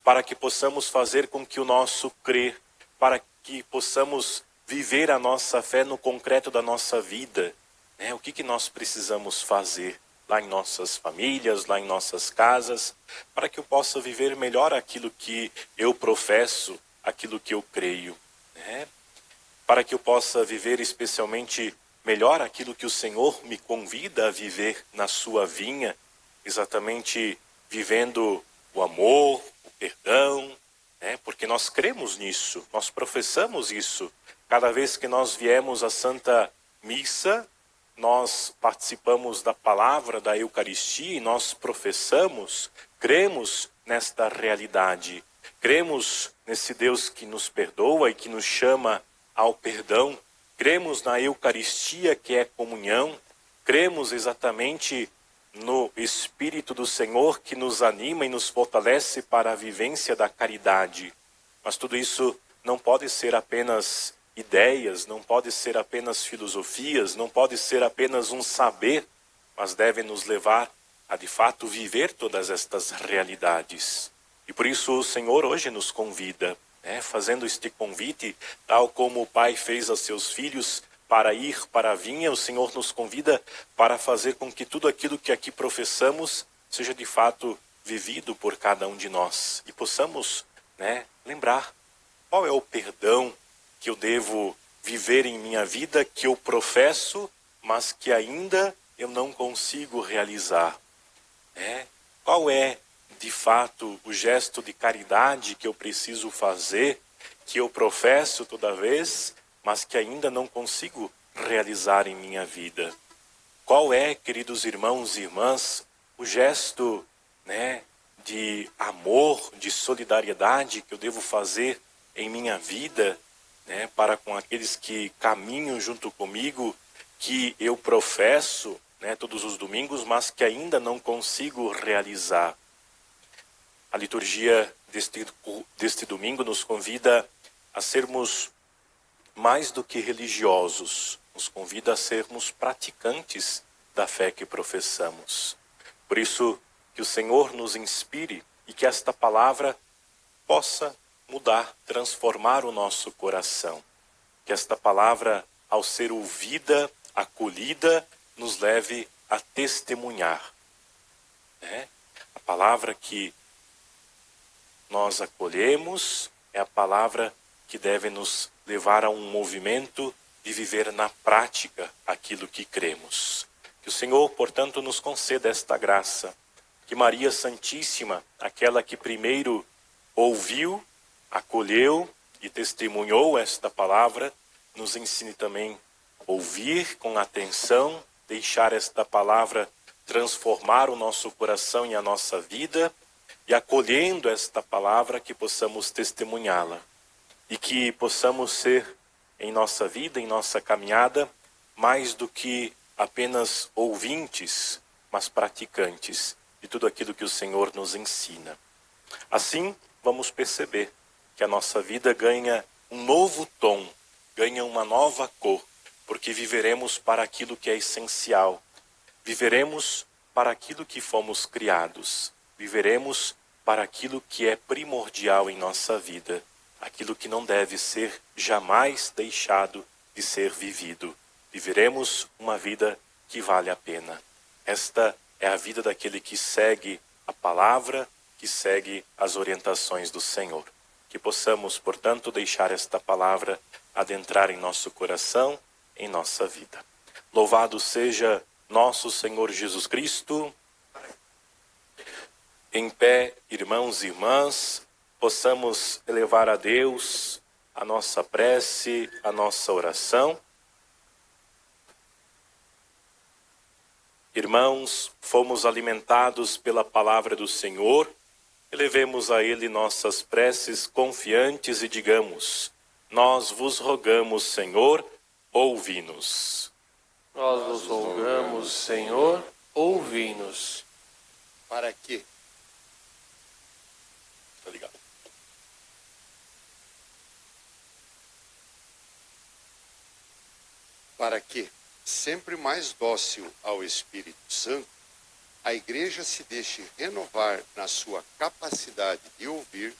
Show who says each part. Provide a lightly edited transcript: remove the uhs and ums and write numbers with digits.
Speaker 1: para que possamos fazer com que o nosso crer, para que possamos viver a nossa fé no concreto da nossa vida, né? O que nós precisamos fazer lá em nossas famílias, lá em nossas casas, para que eu possa viver melhor aquilo que eu professo, aquilo que eu creio, né? Para que eu possa viver especialmente melhor aquilo que o Senhor me convida a viver na sua vinha, exatamente vivendo o amor, o perdão, né? Porque nós cremos nisso, nós professamos isso. Cada vez que nós viemos à Santa Missa, nós participamos da palavra da Eucaristia e nós professamos, cremos nesta realidade. Cremos nesse Deus que nos perdoa e que nos chama ao perdão. Cremos na Eucaristia, que é comunhão. Cremos exatamente no Espírito do Senhor, que nos anima e nos fortalece para a vivência da caridade. Mas tudo isso não pode ser apenas ideias, não pode ser apenas filosofias, não pode ser apenas um saber, mas deve nos levar a de fato viver todas estas realidades. E por isso o Senhor hoje nos convida, né, fazendo este convite, tal como o Pai fez aos seus filhos para ir para a vinha, o Senhor nos convida para fazer com que tudo aquilo que aqui professamos seja de fato vivido por cada um de nós. E possamos, né, lembrar qual é o perdão que eu devo viver em minha vida, que eu professo, mas que ainda eu não consigo realizar, né? Qual é, de fato, o gesto de caridade que eu preciso fazer, que eu professo toda vez, mas que ainda não consigo realizar em minha vida? Qual é, queridos irmãos e irmãs, o gesto, né, de amor, de solidariedade que eu devo fazer em minha vida, né, para com aqueles que caminham junto comigo, que eu professo, né, todos os domingos, mas que ainda não consigo realizar? A liturgia deste domingo nos convida a sermos mais do que religiosos, nos convida a sermos praticantes da fé que professamos. Por isso, que o Senhor nos inspire e que esta palavra possa mudar, transformar o nosso coração. Que esta palavra, ao ser ouvida, acolhida, nos leve a testemunhar, né? A palavra que nós acolhemos é a palavra que deve nos levar a um movimento de viver na prática aquilo que cremos. Que o Senhor, portanto, nos conceda esta graça. Que Maria Santíssima, aquela que primeiro ouviu, acolheu e testemunhou esta palavra, nos ensine também a ouvir com atenção, deixar esta palavra transformar o nosso coração e a nossa vida, e acolhendo esta palavra que possamos testemunhá-la. E que possamos ser, em nossa vida, em nossa caminhada, mais do que apenas ouvintes, mas praticantes de tudo aquilo que o Senhor nos ensina. Assim, vamos perceber que a nossa vida ganha um novo tom, ganha uma nova cor, porque viveremos para aquilo que é essencial. Viveremos para aquilo que fomos criados. Viveremos para aquilo que é primordial em nossa vida. Aquilo que não deve ser jamais deixado de ser vivido. Viveremos uma vida que vale a pena. Esta é a vida daquele que segue a palavra, que segue as orientações do Senhor. Que possamos, portanto, deixar esta palavra adentrar em nosso coração, em nossa vida. Louvado seja nosso Senhor Jesus Cristo. Em pé, irmãos e irmãs, possamos elevar a Deus a nossa prece, a nossa oração. Irmãos, fomos alimentados pela palavra do Senhor, elevemos a Ele nossas preces confiantes e digamos: nós vos rogamos, Senhor, ouvi-nos.
Speaker 2: Nós vos rogamos, Senhor, ouvi-nos.
Speaker 3: Para que?
Speaker 1: Tá ligado?
Speaker 3: Para que, sempre mais dócil ao Espírito Santo, a igreja se deixe renovar na sua capacidade de ouvir